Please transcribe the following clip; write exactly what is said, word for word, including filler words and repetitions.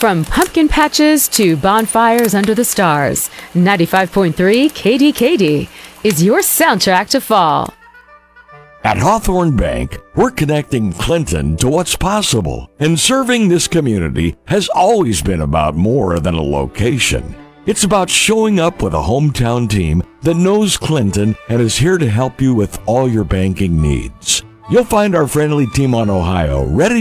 From pumpkin patches to bonfires under the stars, ninety-five point three K D K D is your soundtrack to fall. At Hawthorne Bank, we're connecting Clinton to what's possible, and serving this community has always been about more than a location. It's about showing up with a hometown team that knows Clinton and is here to help you with all your banking needs. You'll find our friendly team on Ohio ready